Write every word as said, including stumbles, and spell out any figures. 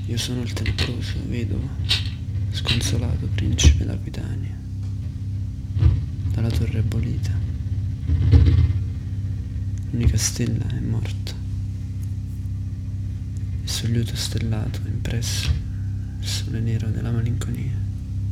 Io sono il tenebroso vedovo, sconsolato principe d'Aquitania, dalla torre abolita. L'unica stella è morta. Il suo liuto stellato è impresso il sole nero della malinconia.